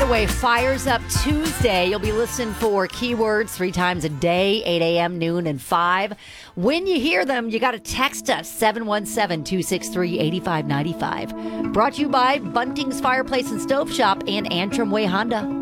way, Fires Up Tuesday. You'll be listening for keywords 3 times a day, 8 a.m., noon, and 5. When you hear them, you got to text us, 717-263-8595. Brought to you by Bunting's Fireplace and Stove Shop and Antrim Way Honda.